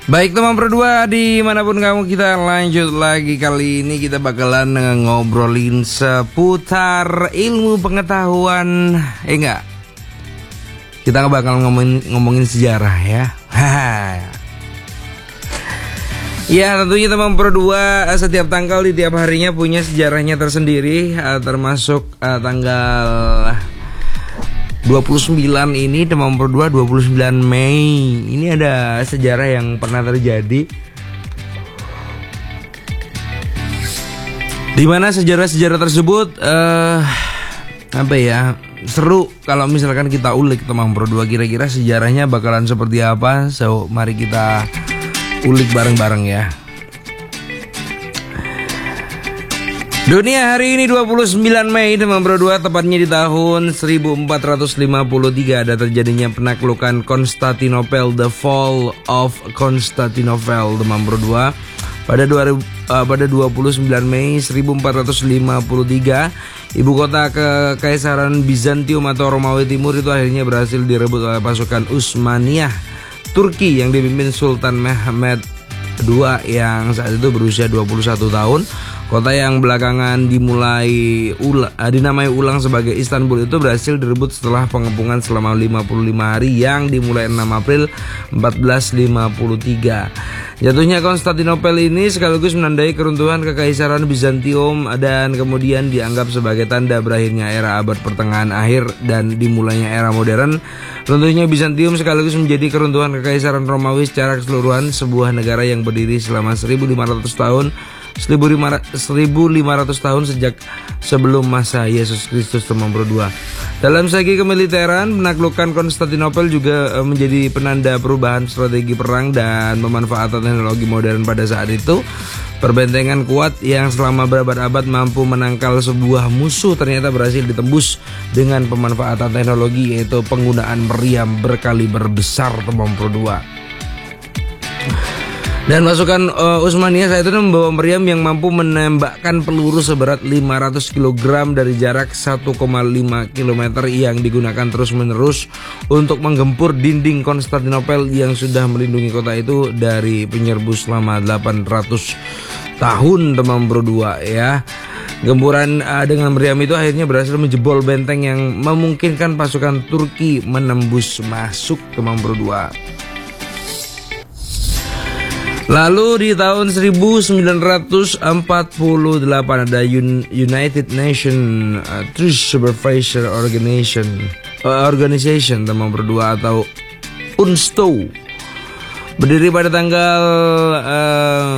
Baik teman berdua, dimanapun kamu, kita lanjut lagi. Kali ini kita bakalan ngobrolin seputar ilmu pengetahuan. Enggak, kita bakal ngomongin sejarah ya. Ya tentunya teman berdua, setiap tanggal di tiap harinya punya sejarahnya tersendiri, termasuk tanggal 29 ini teman berdua, 29 Mei. Ini ada sejarah yang pernah terjadi, dimana sejarah-sejarah tersebut seru kalau misalkan kita ulik teman berdua. Kira-kira sejarahnya bakalan seperti apa? So mari kita ulik bareng-bareng ya. Dunia hari ini 29 Mei teman berdua, tepatnya di tahun 1453 ada terjadinya penaklukan Konstantinopel, the fall of Constantinople teman berdua. Pada 29 Mei 1453, ibu kota Kekaisaran Bizantium atau Romawi Timur itu akhirnya berhasil direbut oleh pasukan Utsmaniyah Turki yang dipimpin Sultan Mehmed II yang saat itu berusia 21 tahun. Kota yang belakangan dinamai ulang sebagai Istanbul itu berhasil direbut setelah pengepungan selama 55 hari yang dimulai 6 April 1453. Jatuhnya Konstantinopel ini sekaligus menandai keruntuhan Kekaisaran Bizantium dan kemudian dianggap sebagai tanda berakhirnya era abad pertengahan akhir dan dimulainya era modern. Runtuhnya Bizantium sekaligus menjadi keruntuhan Kekaisaran Romawi secara keseluruhan, sebuah negara yang berdiri selama 1500 tahun sejak sebelum masa Yesus Kristus teman berdua. Dalam segi kemiliteran, penaklukan Konstantinopel juga menjadi penanda perubahan strategi perang dan pemanfaatan teknologi modern pada saat itu. Perbentengan kuat yang selama berabad-abad mampu menangkal sebuah musuh ternyata berhasil ditembus dengan pemanfaatan teknologi, yaitu penggunaan meriam berkaliber besar teman berdua. Dan pasukan Utsmaniyah saat itu membawa meriam yang mampu menembakkan peluru seberat 500 kg dari jarak 1,5 km yang digunakan terus-menerus untuk menggempur dinding Konstantinopel yang sudah melindungi kota itu dari penyerbu selama 800 tahun teman berdua ya. Gempuran dengan meriam itu akhirnya berhasil menjebol benteng yang memungkinkan pasukan Turki menembus masuk teman berdua. Lalu di tahun 1948 ada United Nations Truth Supervisor Organization teman berdua atau UNSTO, berdiri pada tanggal